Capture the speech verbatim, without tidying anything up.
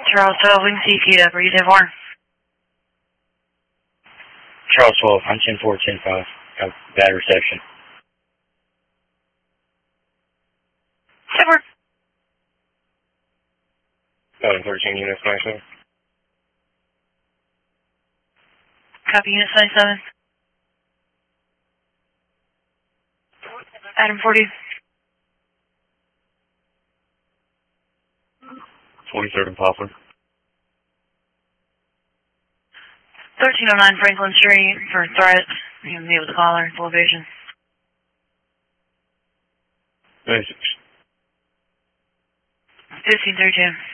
Charles twelve, we can see you up. Are you ten four? Charles twelve, I'm ten four, ten five. Got bad reception. ten four. Code thirteen, units ninety-seven. Copy, units ninety-seven. Adam forty. twenty-third and Poplar. thirteen oh nine Franklin Street for threat. You can meet with the caller, elevation. ninety-six. fifteen thirty-two.